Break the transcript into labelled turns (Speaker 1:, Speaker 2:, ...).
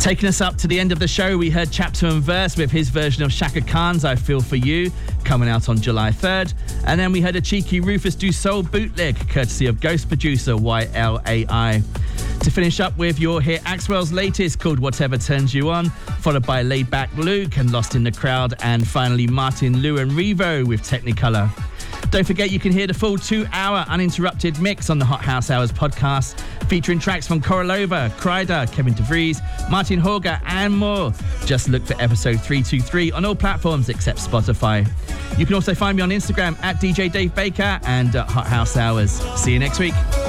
Speaker 1: Taking us up to the end of the show, we heard Chapter and Verse with his version of Shaka Khan's I Feel For You, coming out on July 3rd. And then we heard a cheeky Rufus Du Sol bootleg, courtesy of Ghost producer YLAI. To finish up with, you'll hear Axwell's latest called Whatever Turns You On, followed by Laid Back Luke and Lost in the Crowd, and finally Martin Lou and Revo with Technicolor. Don't forget you can hear the full 2-hour uninterrupted mix on the Hot House Hours podcast, featuring tracks from Korolova, Kryder, Kevin DeVries, Martin Horger, and more. Just look for episode 323 on all platforms except Spotify. You can also find me on Instagram at DJ Dave Baker and at Hot House Hours. See you next week.